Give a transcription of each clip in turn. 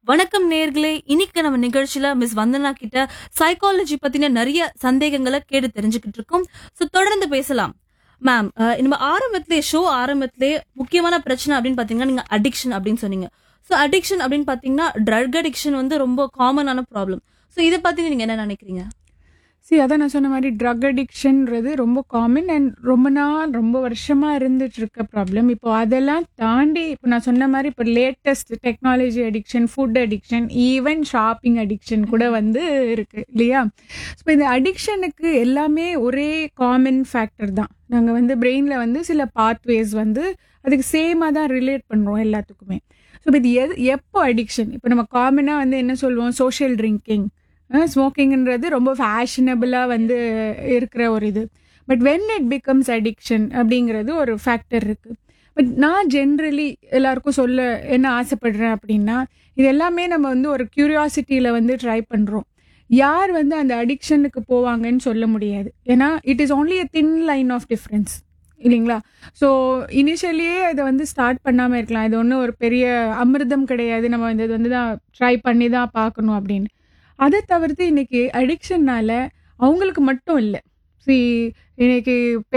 வணக்கம் நேர்களே, இன்னைக்கு நம்ம நிகழ்ச்சியில மிஸ் வந்தனா கிட்ட சைக்காலஜி பத்தின நிறைய சந்தேகங்களை கேட்டு தெரிஞ்சுக்கிட்டு இருக்கோம். சோ தொடர்ந்து பேசலாம். மேம், நம்ம ஆரம்பத்திலே முக்கியமான பிரச்சனை அப்படின்னு பாத்தீங்கன்னா நீங்க அடிக்ஷன் அப்படின்னு சொன்னீங்க. சோ அடிக்ஷன் அப்படின்னு பாத்தீங்கன்னா ட்ரக் அடிக்ஷன் வந்து ரொம்ப காமனான ப்ராப்ளம். சோ இதை பத்தி நீங்க என்ன நினைக்கிறீங்க? அதான் நான் சொன்ன மாதிரி ட்ரக் அடிக்ஷன்றது ரொம்ப காமன் அண்ட் ரொம்ப வருஷமாக இருந்துட்டு இருக்க ப்ராப்ளம். இப்போ அதெல்லாம் தாண்டி இப்போ நான் சொன்ன மாதிரி இப்போ latest technology addiction, food addiction, even shopping addiction கூட வந்து இருக்குது இல்லையா? ஸோ இந்த அடிக்ஷனுக்கு எல்லாமே ஒரே காமன் ஃபேக்டர் தான். நாங்கள் வந்து பிரெயினில் வந்து சில பாத்வேஸ் வந்து அதுக்கு சேமாக தான் ரிலேட் பண்ணுறோம் எல்லாத்துக்குமே. ஸோ இது எப்போ அடிக்ஷன்? இப்போ நம்ம காமனாக வந்து என்ன சொல்லுவோம், சோஷியல் ட்ரிங்கிங், ஸ்மோக்கிங்ன்றது ரொம்ப ஃபேஷனபிளாக வந்து இருக்கிற ஒரு இது. But when it becomes addiction அப்படிங்கிறது ஒரு ஃபேக்டர் இருக்குது. பட் நான் ஜென்ரலி எல்லாருக்கும் சொல்ல என்ன ஆசைப்படுறேன் அப்படின்னா, இது எல்லாமே நம்ம வந்து ஒரு க்யூரியாசிட்டியில் வந்து ட்ரை பண்ணுறோம். யார் வந்து அந்த அடிக்ஷனுக்கு போவாங்கன்னு சொல்ல முடியாது. ஏன்னா it is only a thin line of difference இல்லைங்களா? ஸோ இனிஷியலியே அதை வந்து ஸ்டார்ட் பண்ணாமல் இருக்கலாம். இது ஒன்றும் ஒரு பெரிய அமிர்தம் கிடையாது, நம்ம இந்த இது வந்து தான் ட்ரை பண்ணி தான் பார்க்கணும் அப்படின்னு. அதை தவிர்த்து இன்னைக்கு அடிக்ஷன்னால அவங்களுக்கு மட்டும் இல்லை, இன்னைக்கு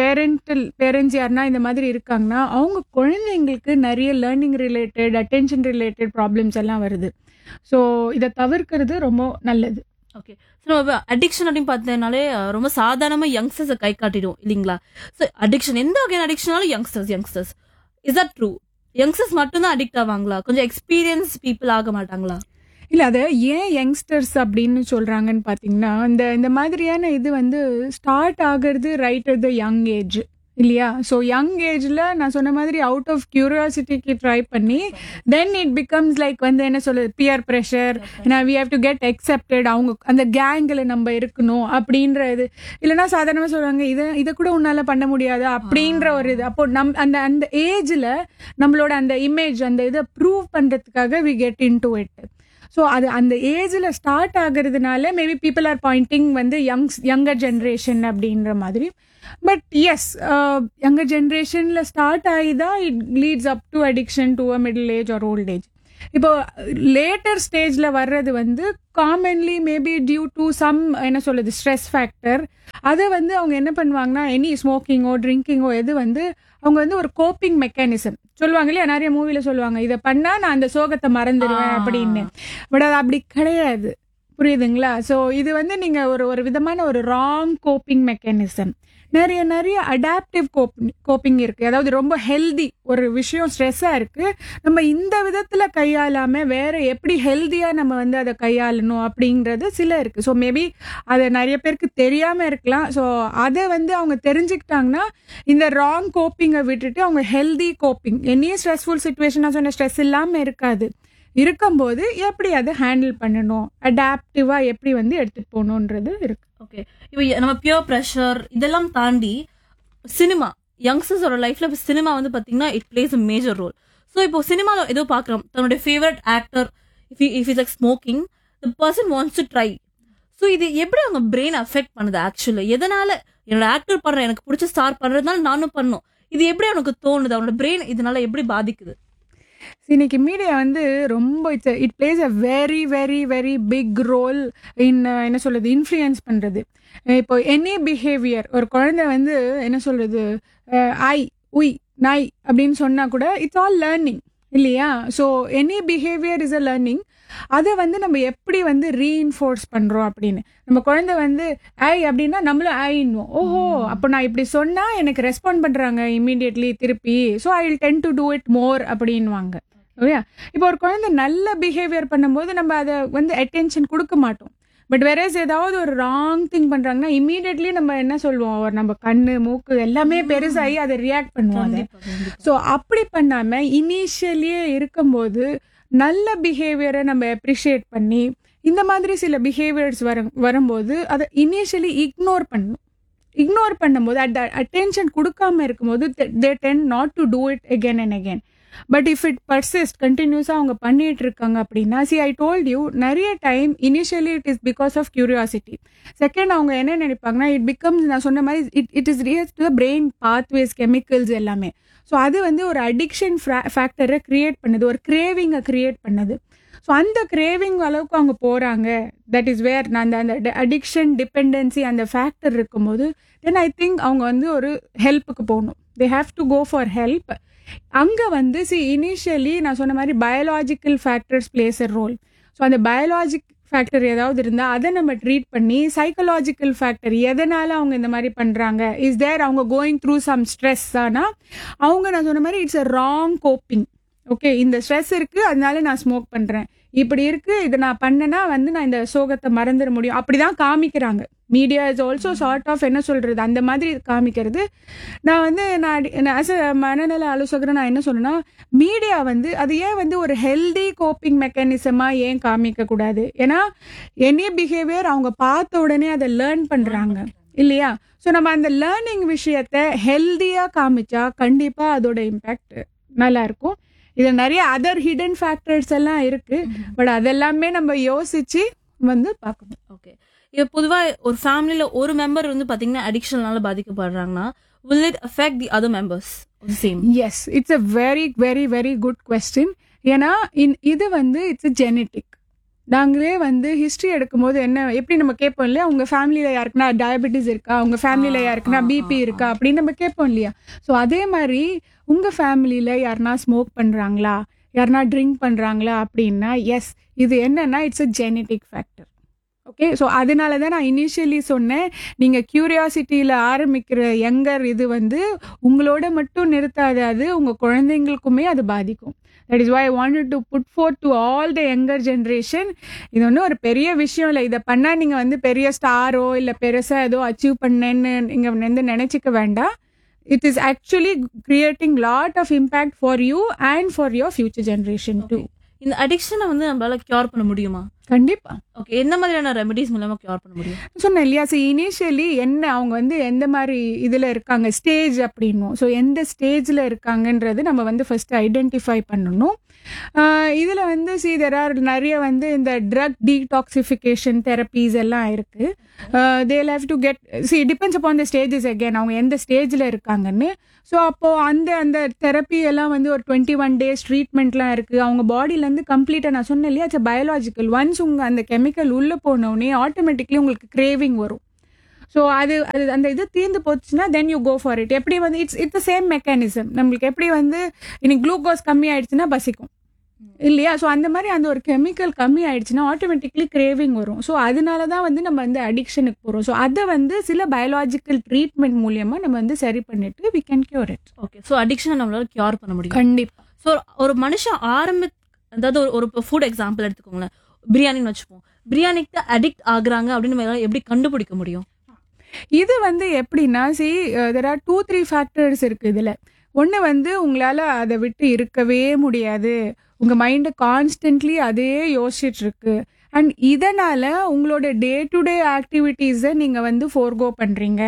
பேரண்ட்ஸ் யாருன்னா இந்த மாதிரி இருக்காங்கன்னா அவங்க குழந்தைங்களுக்கு நிறைய learning related, attention related problems எல்லாம் வருது. ஸோ இதை தவிர்க்கிறது ரொம்ப நல்லது. ஓகே. ஸோ அடிக்ஷன் அப்படின்னு பார்த்ததுனாலே ரொம்ப சாதாரணமாக யங்ஸ்டர்ஸை கை காட்டிடும் இல்லைங்களா? ஸோ அடிக்ஷன் எந்த வகையான அடிக்ஷனாலும் youngsters is that true? Youngsters மட்டும்தான் அடிக்ட் ஆவாங்களா? கொஞ்சம் எக்ஸ்பீரியன்ஸ் பீப்புள் ஆக மாட்டாங்களா? இல்லை, அதை ஏன் யங்ஸ்டர்ஸ் அப்படின்னு சொல்கிறாங்கன்னு பார்த்தீங்கன்னா, இந்த மாதிரியான இது வந்து ஸ்டார்ட் ஆகிறது right at the young age இல்லையா? ஸோ யங் ஏஜில் நான் சொன்ன மாதிரி அவுட் ஆஃப் கியூரியாசிட்டிக்கு ட்ரை பண்ணி தென் இட் பிகம்ஸ் லைக் வந்து என்ன சொல்லுது, peer pressure, we have to get accepted, அவங்க அந்த கேங்கில் நம்ம இருக்கணும் அப்படின்ற இது. இல்லைன்னா சாதாரணமாக சொல்லுவாங்க, இதை கூட உன்னால் பண்ண முடியாது அப்படின்ற ஒரு இது. அப்போ அந்த ஏஜில் நம்மளோட அந்த இமேஜ், அந்த இதை ப்ரூவ் பண்ணுறதுக்காக we get in to it. So அது அந்த ஏஜில் start ஆகுறதுனால maybe people are Poynting வந்து யங்கர் ஜென்ரேஷன் அப்படின்ற மாதிரி. பட் எஸ், யங்கர் ஜென்ரேஷனில் ஸ்டார்ட் ஆகி தான் it leads up to addiction to a middle age R old age. இப்போ லேட்டர் ஸ்டேஜில் வர்றது வந்து commonly maybe due to some என்ன சொல்லுது ஸ்ட்ரெஸ் ஃபேக்டர். அதை வந்து அவங்க என்ன பண்ணுவாங்கன்னா, எனி ஸ்மோக்கிங்கோ ட்ரிங்கிங்கோ எது வந்து அவங்க வந்து ஒரு கோப்பிங் மெக்கானிசம் சொல்லுவாங்க இல்லையா? நிறைய மூவியில் சொல்லுவாங்க, இதை பண்ணால் நான் அந்த சோகத்தை மறந்துடுவேன் அப்படின்னு. பட் அது அப்படி கிடையாது, புரியுதுங்களா? ஸோ இது வந்து நீங்கள் ஒரு விதமான ஒரு ராங் கோப்பிங் மெக்கானிசம். நிறைய அடாப்டிவ் கோப்பிங் இருக்குது. அதாவது ரொம்ப ஹெல்தி ஒரு விஷயம் ஸ்ட்ரெஸ்ஸாக இருக்குது, நம்ம இந்த விதத்தில் கையாளாமல் வேறு எப்படி ஹெல்த்தியாக நம்ம வந்து அதை கையாளணும் அப்படிங்கிறது சில இருக்குது. ஸோ மேபி அதை நிறைய பேருக்கு தெரியாமல் இருக்கலாம். ஸோ அதை வந்து அவங்க தெரிஞ்சுக்கிட்டாங்கன்னா இந்த ராங் கோப்பிங்கை விட்டுட்டு அவங்க ஹெல்தி கோப்பிங், என்னையே ஸ்ட்ரெஸ்ஃபுல் சுச்சுவேஷனாக சொன்ன ஸ்ட்ரெஸ் இல்லாமல் இருக்கும்போது எப்படி அதை ஹேண்டில் பண்ணணும், அடாப்டிவாக எப்படி வந்து எடுத்துகிட்டு போகணுன்றது இருக்குது. ஓகே. இப்போ நம்ம பியூர் ப்ரெஷர் இதெல்லாம் தாண்டி சினிமா, யங்ஸ்டர்ஸோட லைஃப்ல சினிமா வந்து பாத்தீங்கன்னா it plays a major role. So இப்போ சினிமாவில் ஏதோ பார்க்குறோம், தன்னுடைய favourite actor if is like smoking, the person wants to try. So இது எப்படி அவங்க பிரெயின் அஃபெக்ட் பண்ணுது? ஆக்சுவலி எதனால என்னோட ஆக்டர் பண்றேன், எனக்கு பிடிச்ச ஸ்டார் பண்றதுனால நானும் பண்ணும், இது எப்படி அவனுக்கு தோணுது? அவனோட பிரெயின் இதனால எப்படி பாதிக்குது? இன்னைக்கு மீடியா வந்து ரொம்ப it plays a very very very big role in என்ன சொல்றது, இன்ஃப்ளூயன்ஸ் பண்ணுறது. இப்போ எனி பிஹேவியர், ஒரு குழந்தை வந்து என்ன சொல்றது, ஐ உய் நாய் அப்படின்னு சொன்னால் கூட இட்ஸ் ஆல் லேர்னிங் இல்லையா? So any behaviour is a learning. அதை வந்து நம்ம எப்படி வந்து ரீஇன்ஃபோர்ஸ் பண்ணுறோம் அப்படின்னு. நம்ம குழந்தை வந்து ஐ அப்படின்னா நம்மளும் ஐன்னுவோம், ஓஹோ அப்போ நான் இப்படி சொன்னால் எனக்கு ரெஸ்பாண்ட் பண்ணுறாங்க இமீடியட்லி திருப்பி, so I will ten to do it more அப்படின்வாங்க இல்லையா? இப்போ ஒரு குழந்தை நல்ல பிஹேவியர் பண்ணும்போது நம்ம அதை வந்து அட்டென்ஷன் கொடுக்க மாட்டோம். பட் வேறஸ் ஏதாவது ஒரு ராங் திங் பண்ணுறாங்கன்னா இமீடியட்லி நம்ம என்ன சொல்லுவோம், நம்ம கண்ணு மூக்கு எல்லாமே பெருசாகி அதை ரியாக்ட் பண்ணுவோம். ஸோ அப்படி பண்ணாமல் இனிஷியலியே இருக்கும்போது நல்ல பிஹேவியரை நம்ம அப்ரிஷியேட் பண்ணி இந்த மாதிரி சில பிஹேவியர்ஸ் வரும்போது அதை இனிஷியலி இக்னோர் பண்ணும்போது அட்டென்ஷன் கொடுக்காம இருக்கும்போது they tend not to do it again and again. But if it persist, கண்டினியூஸாக அவங்க பண்ணிட்டு இருக்காங்க அப்படின்னா, ஐ டோல்ட் யூ, நிறைய time initially it is because of curiosity. Second அவங்க என்ன நினைப்பாங்கன்னா, இட் பிகம்ஸ், நான் சொன்ன மாதிரி it is real to the brain pathways, chemicals எல்லாமே. ஸோ அது வந்து ஒரு அடிக்ஷன் ஃபேக்டரை கிரியேட் பண்ணுது, ஒரு கிரேவிங்கை கிரியேட் பண்ணுது. ஸோ அந்த கிரேவிங் அளவுக்கு அவங்க போகிறாங்க. தட் இஸ் வேர் நான் அந்த அடிக்ஷன் டிபெண்டன்சி அந்த ஃபேக்டர் இருக்கும்போது தென் ஐ திங்க் அவங்க வந்து ஒரு ஹெல்ப்புக்கு போகணும். They have to go for help. அங்கே வந்து இனிஷியலி நான் சொன்ன மாதிரி biological factors place a role. So அந்த பயாலாஜிக் ஃபேக்டர் ஏதாவது இருந்தால் அதை நம்ம ட்ரீட் பண்ணி சைக்கலாஜிக்கல் ஃபேக்டர் எதனால் அவங்க இந்த மாதிரி பண்ணுறாங்க இஸ் தேர் அவங்க கோயிங் த்ரூ சம் ஸ்ட்ரெஸ். ஆனால் அவங்க நான் சொன்ன மாதிரி it's a wrong coping. Okay, இந்த ஸ்ட்ரெஸ் இருக்குது அதனால நான் ஸ்மோக் பண்ணுறேன், இப்படி இருக்குது இதை நான் பண்ணேன்னா வந்து நான் இந்த சோகத்தை மறந்துட முடியும், அப்படி தான் காமிக்கிறாங்க. Media is also sort of என்ன சொல்கிறது அந்த மாதிரி காமிக்கிறது. நான் வந்து நான் ஆஸ் அ மனநல ஆலோசகரை நான் என்ன சொன்னேன்னா, மீடியா வந்து அது ஏன் வந்து ஒரு ஹெல்தி கோப்பிங் மெக்கானிசமாக ஏன் காமிக்கக்கூடாது? ஏன்னா எனி பிஹேவியர் அவங்க பார்த்த உடனே அதை லேர்ன் பண்ணுறாங்க இல்லையா? ஸோ நம்ம அந்த லேர்னிங் விஷயத்தை ஹெல்தியாக காமிச்சா கண்டிப்பாக அதோட இம்பேக்ட் நல்லாயிருக்கும். இதில் நிறைய அதர் ஹிடன் ஃபேக்டர்ஸ் எல்லாம் இருக்கு, பட் அதெல்லாமே நம்ம யோசிச்சு வந்து பார்க்கணும். ஓகே, இப்போ பொதுவாக ஒரு ஃபேமிலியில் ஒரு மெம்பர் வந்து பார்த்தீங்கன்னா அடிக்ஷனால பாதிக்கப்படுறாங்கன்னா will it affect the other members of the same? Yes, it's a very very very good question. ஏன்னா இது வந்து இட்ஸ் ஜெனட்டிக். நாங்களே வந்து ஹிஸ்ட்ரி எடுக்கும்போது என்ன எப்படி நம்ம கேட்போம் இல்லையா, உங்கள் ஃபேமிலியில் யாருக்குன்னா டயபெட்டிஸ் இருக்கா, உங்கள் ஃபேமிலியில் யாருக்குன்னா பிபி இருக்கா அப்படின்னு நம்ம கேட்போம் இல்லையா. ஸோ அதே மாதிரி உங்கள் ஃபேமிலியில் யாருனா ஸ்மோக் பண்ணுறாங்களா, யாருனா ட்ரிங்க் பண்ணுறாங்களா அப்படின்னா எஸ், இது என்னன்னா it's a genetic factor. Okay, so அதனால தான் நான் இனிஷியலி சொன்னேன், நீங்கள் க்யூரியாசிட்டியில் ஆரம்பிக்கிற யங்கர் இது வந்து உங்களோட மட்டும் நிறுத்தாது, அது உங்கள் குழந்தைங்களுக்குமே அது பாதிக்கும். That is why I wanted to put forth to all the younger generation. இது ஒன்றும் ஒரு பெரிய விஷயம் இல்லை, இதை பண்ணால் நீங்கள் வந்து பெரிய ஸ்டாரோ இல்லை பெருசாக ஏதோ அச்சீவ் பண்ணேன்னு நீங்கள் வந்து நினச்சிக்க வேண்டாம். It is actually creating lot of impact for you and for your future generation too. இந்த அடிக்ஷனை வந்து நம்மளால கியூர் பண்ண முடியுமா? கண்டிப்பா. ஓகே, என்ன மாதிரியான ரெமெடிஸ் மூலமா கியூர் பண்ண முடியும்? சொன்னேன் இல்லையா, இனிஷியலி என்ன அவங்க வந்து எந்த மாதிரி இதில் இருக்காங்க ஸ்டேஜ் அப்படின்னும். ஸோ எந்த ஸ்டேஜில் இருக்காங்கன்றது நம்ம வந்து ஃபர்ஸ்ட் ஐடென்டிஃபை பண்ணணும். இதில் வந்து there are நிறைய வந்து இந்த ட்ரக் டீடாக்சிஃபிகேஷன் தெரப்பீஸ் எல்லாம் இருக்குது. they'll have to get depends upon the stages again, அவங்க எந்த ஸ்டேஜில் இருக்காங்கன்னு. ஸோ அப்போது அந்த தெரப்பி எல்லாம் வந்து ஒரு 21 days ட்ரீட்மெண்ட்லாம் இருக்குது. அவங்க பாடியிலேருந்து கம்ப்ளீட்டாக நான் சொன்னேன் இல்லையா, இட்ஸ் பயாலாஜிக்கல். ஒன்ஸ் உங்கள் அந்த கெமிக்கல் உள்ளே போனோடனே ஆட்டோமேட்டிக்லி உங்களுக்கு கிரேவிங் வரும். ஸோ அது அந்த இது தீர்ந்து போச்சுன்னா then you go for it. எப்படி வந்து இட்ஸ் சேம் மெக்கானிசம். நம்மளுக்கு எப்படி வந்து இன்னைக்கு குளுக்கோஸ் கம்மி ஆயிடுச்சுன்னா பசிக்கும் இல்லையா, ஸோ அந்த மாதிரி அந்த ஒரு கெமிக்கல் கம்மி ஆயிடுச்சுன்னா ஆட்டோமேட்டிக்லி கிரேவிங் வரும். ஸோ அதனால தான் வந்து நம்ம வந்து அடிக்ஷனுக்கு போகிறோம். ஸோ அதை வந்து சில பயாலாஜிக்கல் ட்ரீட்மெண்ட் மூலியமாக நம்ம வந்து சரி பண்ணிட்டு we can cure it. Okay, so அடிக்ஷனை நம்மளால கியூர் பண்ண முடியும் கண்டிப்பா. ஸோ ஒரு மனுஷன் அதாவது ஒரு ஃபுட் எக்ஸாம்பிள் எடுத்துக்கோங்களேன், பிரியாணின்னு வச்சுப்போம். பிரியாணிக்கு அடிக்ட் ஆகுறாங்க அப்படின்னு நம்ம எப்படி கண்டுபிடிக்க முடியும்? இது வந்து எப்படின்னா there are 2-3 ஃபேக்டர்ஸ் இருக்குது இதில். ஒன்று வந்து உங்களால் அதை விட்டு இருக்கவே முடியாது, உங்கள் மைண்டு கான்ஸ்டன்ட்லி அதே யோசிச்சுட்டு இருக்கு, அண்ட் இதனால் உங்களோட டே டு டே ஆக்டிவிட்டீஸை நீங்கள் வந்து ஃபோர்கோ பண்ணுறீங்க.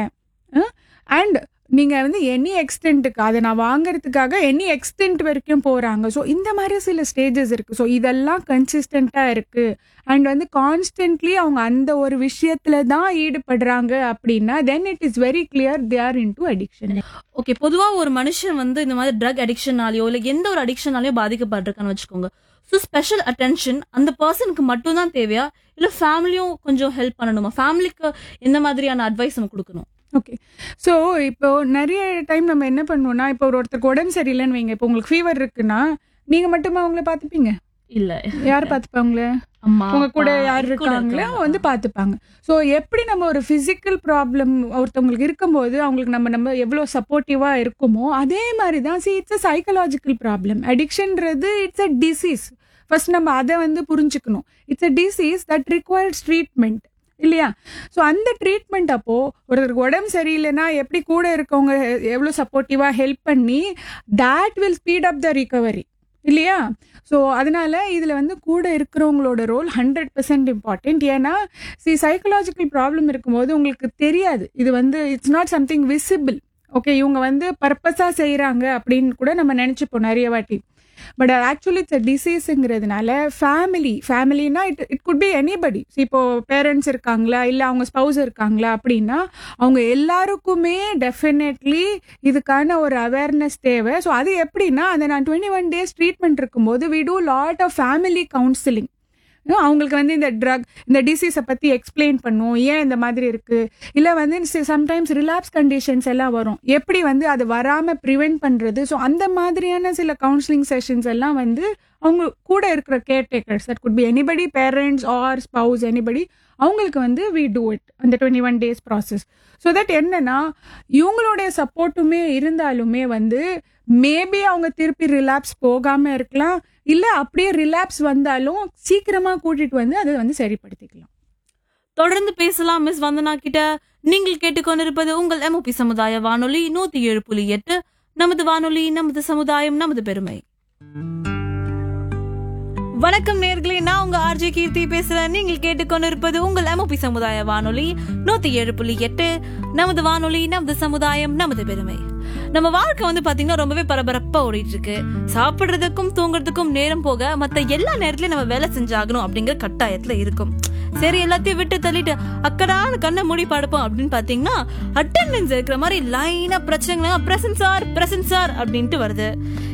அண்ட் நீங்கள் வந்து எனி எக்ஸ்டென்ட்டுக்கு அதை நான் வாங்குறதுக்காக எனி எக்ஸ்டென்ட் வரைக்கும் போகிறாங்க. ஸோ இந்த மாதிரி சில ஸ்டேஜஸ் இருக்குது. ஸோ இதெல்லாம் கன்சிஸ்டண்ட்டாக இருக்குது அண்ட் வந்து கான்ஸ்டன்ட்லி அவங்க அந்த ஒரு விஷயத்தில் தான் ஈடுபடுறாங்க அப்படின்னா then it is very clear they are into addiction. Okay, பொதுவாக ஒரு மனுஷன் வந்து இந்த மாதிரி ட்ரக் அடிக்ஷனாலேயோ இல்லை எந்த ஒரு அடிக்ஷனாலேயோ பாதிக்கப்பட்டிருக்கான்னு வச்சுக்கோங்க. ஸோ ஸ்பெஷல் அட்டென்ஷன் அந்த பர்சனுக்கு மட்டும்தான் தேவையா, இல்லை ஃபேமிலியும் கொஞ்சம் ஹெல்ப் பண்ணணுமா? ஃபேமிலிக்கு எந்த மாதிரியான அட்வைஸ் நம்ம கொடுக்கணும்? ஓகே, ஸோ இப்போ நிறைய டைம் நம்ம என்ன பண்ணுவோம்னா, இப்போ ஒருத்தருக்கு உடம்பு சரியில்லைன்னு வைங்க, இப்போ உங்களுக்கு ஃபீவர் இருக்குன்னா நீங்கள் மட்டுமா அவங்கள பார்த்துப்பீங்க? இல்லை, யார் பார்த்துப்பாங்களே? அம்மா உங்க கூட யார் இருக்காங்களோ வந்து பார்த்துப்பாங்க. ஸோ எப்படி நம்ம ஒரு ஃபிசிக்கல் ப்ராப்ளம் ஒருத்தவங்களுக்கு இருக்கும்போது அவங்களுக்கு நம்ம எவ்வளோ சப்போர்ட்டிவாக இருக்குமோ அதே மாதிரி தான் it's a psychological problem. அடிக்ஷன்றது it's a disease. First நம்ம அதை வந்து புரிஞ்சுக்கணும். It's a disease that requires treatment இல்லையா? ஸோ அந்த ட்ரீட்மெண்ட் அப்போது ஒருத்தருக்கு உடம்பு சரியில்லைன்னா எப்படி கூட இருக்கவங்க எவ்வளோ சப்போர்ட்டிவாக ஹெல்ப் பண்ணி that will speed up the recovery இல்லையா? ஸோ அதனால இதில் வந்து கூட இருக்கிறவங்களோட ரோல் 100% இம்பார்ட்டன்ட். ஏன்னா சைக்கலாஜிக்கல் ப்ராப்ளம் இருக்கும்போது உங்களுக்கு தெரியாது, இது வந்து it's not something visible. Okay, இவங்க வந்து பர்பஸாக செய்கிறாங்க அப்படின்னு கூட நம்ம நினச்சிப்போம் நிறைய வாட்டி. But actually it's டிசீஸுங்கிறதுனால ஃபேமிலினா it could be anybody. இப்போ பேரண்ட்ஸ் இருக்காங்களா, இல்லை அவங்க ஸ்பௌஸ் இருக்காங்களா அப்படின்னா அவங்க எல்லாருக்குமே டெஃபினெட்லி இதுக்கான ஒரு அவேர்னஸ் தேவை. ஸோ அது எப்படின்னா, அந்த நான் 21 days ட்ரீட்மெண்ட் இருக்கும்போது we do lot of family counselling. அவங்களுக்கு வந்து இந்த டிசீஸை பற்றி எக்ஸ்பிளைன் பண்ணும், ஏன் இந்த மாதிரி இருக்கு, இல்லை வந்து சம்டைம்ஸ் ரிலாப்ஸ் கண்டிஷன்ஸ் எல்லாம் வரும், எப்படி வந்து அது வராமல் ப்ரிவென்ட் பண்ணுறது. ஸோ அந்த மாதிரியான சில கவுன்சிலிங் செஷன்ஸ் எல்லாம் வந்து அவங்க கூட இருக்கிற caretakers, that could be anybody, parents R spouse, anybody, அவங்களுக்கு வந்து வி டூ இட் அந்த 21 days ப்ராசஸ். ஸோ தட் என்னன்னா இவங்களுடைய சப்போர்ட்டுமே இருந்தாலுமே வந்து மேபி அவங்க திருப்பி ரிலாப்ஸ் போகாமல் இருக்கலாம், இல்லை அப்படியே ரிலாப்ஸ் வந்தாலும் சீக்கிரமாக கூட்டிட்டு வந்து அதை வந்து சரிப்படுத்திக்கலாம். தொடர்ந்து பேசலாம் மிஸ் வந்தனா கிட்ட. நீங்கள் கேட்டுக்கொண்டிருப்பது உங்கள் MOP சமுதாய வானொலி 107.8. நமது வானொலி, நமது சமுதாயம், நமது பெருமை. வணக்கம் நேர்களே, நான் உங்க RJ கீர்த்தி பேசுறேன். நீங்கள் கேட்டுக்கொண்டிருப்பது உங்கள் MOP சமுதாய வானொலி 107.8. நமது வானொலி, நமது சமுதாயம், நமது பெருமை. நம்ம வாழ்க்கை வந்து பாத்தீங்கன்னா ரொம்பவே பரபரப்பா ஓடிட்டு இருக்கு. சாப்பிடுறதுக்கும் தூங்குறதுக்கும் நேரம் போக மத்த எல்லா நேரத்திலயும் நம்ம வேலை செஞ்சாகணும் அப்படிங்கிற கட்டாயத்துல இருக்கும். சரி, எல்லாத்தையும் விட்டு தள்ளிட்டு அக்கடான கண்ணை மூடி படுப்போம் அப்படின்னு பாத்தீங்கன்னா அட்டெண்டன்ஸ் இருக்கிற மாதிரி லைனா பிரச்சனைங்க பிரசன்ட் சார் அப்படின்ட்டு வருது.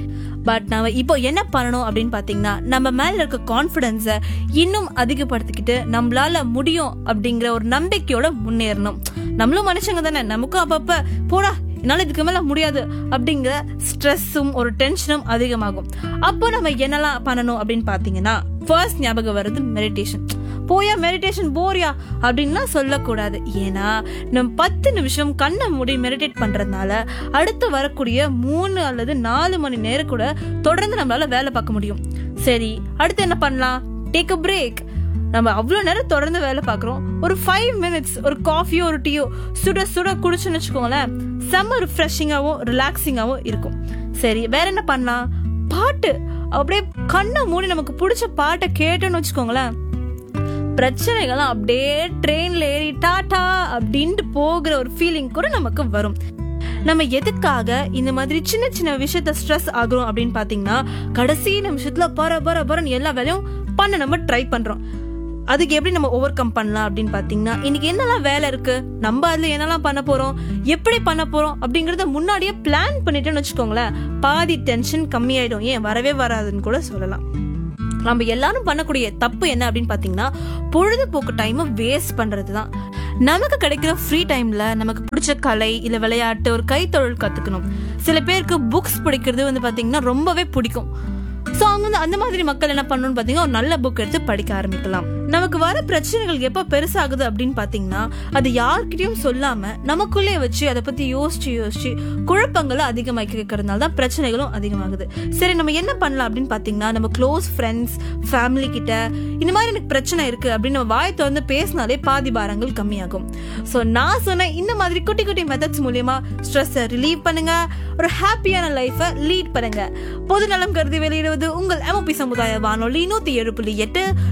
பட் நம்ம இப்போ என்ன பண்ணணும் அப்படின்னு பாத்தீங்கன்னா, நம்ம மேல இருக்க கான்பிடன்ஸை இன்னும் அதிகப்படுத்திக்கிட்டு நம்மளால முடியும் அப்படிங்கிற ஒரு நம்பிக்கையோட முன்னேறணும். நம்மளும் மனுஷங்க தானே, நமக்கும் அப்பப்ப போடா என்னால இதுக்கு மேல முடியாது அப்படிங்கிற ஸ்ட்ரெஸ்ஸும் ஒரு டென்ஷனும் அதிகமாகும். அப்போ நம்ம என்னெல்லாம் பண்ணணும் அப்படின்னு பாத்தீங்கன்னா, ஃபர்ஸ்ட் ஞாபகம் வருது மெடிடேஷன். போயா மெடிடேஷன் போறியா அப்படின்னா சொல்லக்கூடாது. ஏன்னா நம்ம 10 நிமிஷம் கண்ணை மூடி மெடிடேட் பண்றதுனால அடுத்து வரக்கூடிய 3 அல்லது 4 மணி நேரம் கூட தொடர்ந்து நம்மளால வேலை பார்க்க முடியும். சரி, அடுத்து என்ன பண்ணலாம்? Take a break. நம்ம அவ்வளவு நேரம் தொடர்ந்து வேலை பார்க்கறோம், ஒரு 5 minutes ஒரு காஃபியோ ஒரு டீயோ சுட சுட குடிச்சுன்னு வச்சுக்கோங்களேன், செம்ம ரிஃப்ரெஷிங்காவும் ரிலாக்ஸிங்காவும் இருக்கும். சரி, வேற என்ன பண்ணலாம்? பாட்டு. அப்படியே கண்ணை மூடி நமக்கு பிடிச்ச பாட்டை கேட்டோன்னு வச்சுக்கோங்களேன், பிரச்சனைகள்லாம் அப்படியே ட்ரெயின்ல ஏறி டாடா அப்படின்ட்டு போகிற ஒரு ஃபீலிங் கூட நமக்கு வரும். நம்ம எதுக்காக இந்த மாதிரி சின்ன சின்ன விஷயத்த ஸ்ட்ரெஸ் ஆகுறோம் அப்படின்னு பாத்தீங்கன்னா, கடைசி நிமிஷத்துல பரபரன்னு எல்லா வேலையும் பண்ண நம்ம ட்ரை பண்றோம். அதுக்கு எப்படி நம்ம ஓவர் கம் பண்ணலாம் அப்படின்னு பாத்தீங்கன்னா, இன்னைக்கு என்னெல்லாம் வேலை இருக்கு, நம்ம அதுல என்னெல்லாம் பண்ண போறோம், எப்படி பண்ண போறோம் அப்படிங்கறத முன்னாடியே பிளான் பண்ணிட்டோம்னு வச்சுக்கோங்களேன், பாதி டென்ஷன் கம்மியாயிடும். ஏன் வரவே வராதுன்னு கூட சொல்லலாம். நம்ம எல்லாரும் பண்ணக்கூடிய தப்பு என்ன அப்படின்னு பாத்தீங்கன்னா, பொழுதுபோக்கு டைம் வேஸ்ட் பண்றதுதான். நமக்கு கிடைக்கிற ஃப்ரீ டைம்ல நமக்கு பிடிச்ச கலை இல்ல விளையாட்டு, ஒரு கைத்தொழில் கத்துக்கணும். சில பேருக்கு புக்ஸ் படிக்கிறது வந்து பாத்தீங்கன்னா ரொம்பவே பிடிக்கும். சோ அவங்க வந்து அந்த மாதிரி மக்கள் என்ன பண்ணணும்னு பாத்தீங்கன்னா, ஒரு நல்ல புக் எடுத்து படிக்க ஆரம்பிக்கலாம். நமக்கு வர பிரச்சனைகள் எப்ப பெருசாகுது அப்படின்னு பாத்தீங்கன்னா, அது யார்கிட்டயும் சொல்லாம நமக்குள்ளே வச்சு அதை பத்தி யோசிச்சு குழப்பங்களை அதிகமாக்கி வைக்கிறதுனால தான் பிரச்சனைகளும் அதிகமாகுது. சரி, நம்ம என்ன பண்ணலாம் அப்படின்னு பாத்தீங்கன்னா, நம்ம க்ளோஸ் ஃப்ரெண்ட்ஸ், ஃபேமிலி கிட்ட இந்த மாதிரி எனக்கு பிரச்சனை இருக்கு அப்படின்னு நம்ம வாய் திறந்து பேசினாலே பாதி பாரங்கள் கம்மியாகும். சோ நான் சொன்ன இந்த மாதிரி குட்டி குட்டி மெத்தட்ஸ் மூலியமா ஸ்ட்ரெஸ்ஸை ரிலீவ் பண்ணுங்க, ஒரு ஹாப்பியான லைஃபை லீட் பண்ணுங்க. பொது நலம் கருதி வெளியிடுவது உங்கள் MOP சமுதாய வானொலி 107.8.